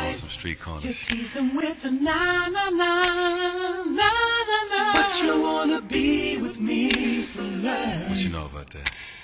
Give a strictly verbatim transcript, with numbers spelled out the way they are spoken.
on some street corners. You tease them with the na na na na na na. But you wanna be with me for life. What you know about that?